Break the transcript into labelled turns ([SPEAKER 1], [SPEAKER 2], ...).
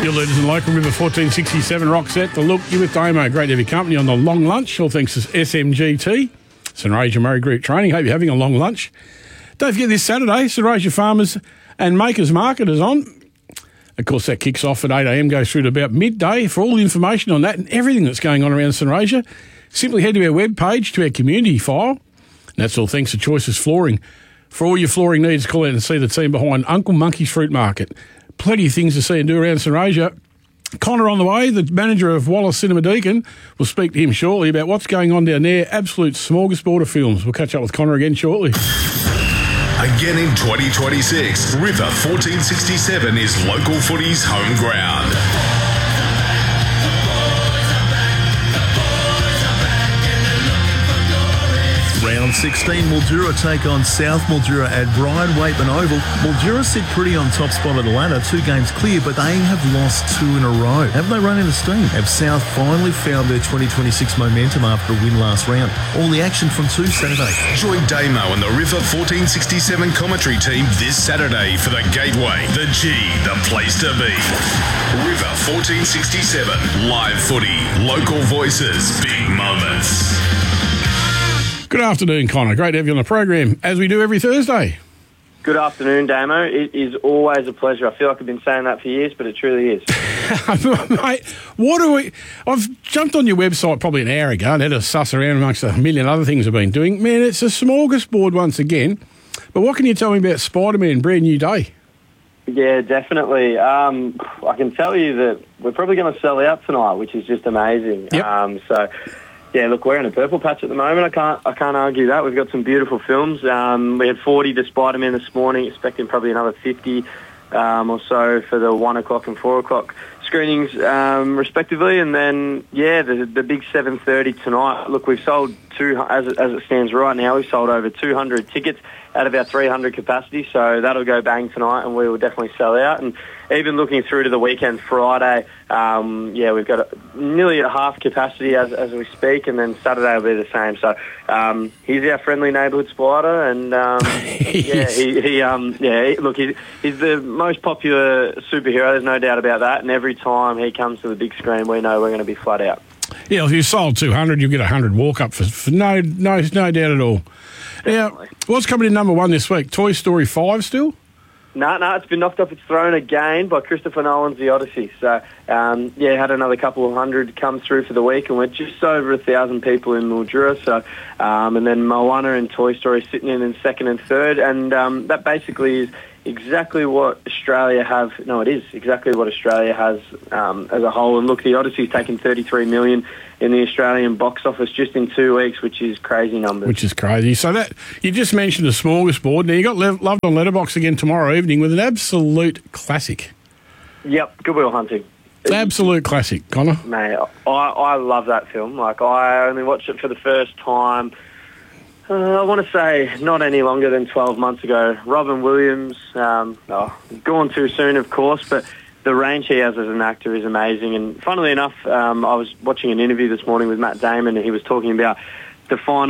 [SPEAKER 1] Your leaders and local River 1467 rock set. The look, you with Damo. Great to have your company on the long lunch. All thanks to SMGT, St Rasia Murray Group Training. Hope you're having a long lunch. Don't forget this Saturday, St Rasia Farmers and Makers Market is on. Of course, that kicks off at 8 a.m, goes through to about midday. For all the information on that and everything that's going on around St Rasia, simply head to our webpage, to our community file. And that's all thanks to Choices Flooring. For all your flooring needs, call out and see the team behind Uncle Monkey's Fruit Market. Plenty of things to see and do around St Rasia. Connor on the way, the manager of Wallace Cinema Deakin. We'll speak to him shortly about what's going on down there. Absolute smorgasbord of films. We'll catch up with Connor again shortly.
[SPEAKER 2] Again in 2026, River 1467 is local footy's home ground.
[SPEAKER 3] Round 16, Mildura take on South Mildura at Brian Waitman Oval. Mildura sit pretty on top spot of the ladder, 2 games clear, but they have lost 2 in a row. Have they run out of steam? Have South finally found their 2026 momentum after a win last round? All the action from 2 Saturdays.
[SPEAKER 2] Join Damo and the River 1467 commentary team this Saturday for the Gateway, the G, the place to be. River 1467, live footy, local voices, big moments.
[SPEAKER 1] Good afternoon, Connor. Great to have you on the program, as we do every Thursday.
[SPEAKER 4] Good afternoon, Damo. It is always a pleasure. I feel like I've been saying that for years, but it truly is.
[SPEAKER 1] Mate, what do we... I've jumped on your website probably an hour ago and had a suss around amongst a million other things I've been doing. Man, it's a smorgasbord once again. But what can you tell me about Spider-Man Brand New Day?
[SPEAKER 4] Yeah, definitely. I can tell you that we're probably going to sell out tonight, which is just amazing.
[SPEAKER 1] Yep.
[SPEAKER 4] Yeah, look, we're in a purple patch at the moment. I can't argue that. We've got some beautiful films. We had 40 to Spider-Man this morning, expecting probably another 50 or so for the 1 o'clock and 4 o'clock screenings, respectively. And then, yeah, the big 7:30 tonight. Look, we've sold as it stands right now, we've sold over 200 tickets out of our 300 capacity. So that'll go bang tonight, and we will definitely sell out. And even looking through to the weekend, Friday, we've got nearly at half capacity as we speak, and then Saturday will be the same. So he's our friendly neighbourhood spider, and he's the most popular superhero. There's no doubt about that. And every time he comes to the big screen, we know we're going to be flat out.
[SPEAKER 1] Yeah, if you sold 200, you'll get 100 walk-up for no doubt at all.
[SPEAKER 4] Definitely.
[SPEAKER 1] Now, what's coming in number 1 this week? Toy Story 5 still?
[SPEAKER 4] No, it's been knocked off its throne again by Christopher Nolan's The Odyssey. So, had another couple of hundred come through for the week, and we're just over 1,000 people in Mildura. So, and then Moana and Toy Story sitting in second and third, and that basically is exactly what Australia have. No, it is exactly what Australia has as a whole. And look, The Odyssey's taken $33 million in the Australian box office just in 2 weeks, which is crazy numbers.
[SPEAKER 1] Which is crazy. So that you just mentioned the smorgasbord. Now you got Loved on Letterboxd again tomorrow evening with an absolute classic.
[SPEAKER 4] Yep, Good Will Hunting.
[SPEAKER 1] Absolute classic, Connor.
[SPEAKER 4] Mate, I love that film. Like, I only watched it for the first time. I want to say not any longer than 12 months ago. Robin Williams, gone too soon, of course, but the range he has as an actor is amazing. And funnily enough, I was watching an interview this morning with Matt Damon, and he was talking about the final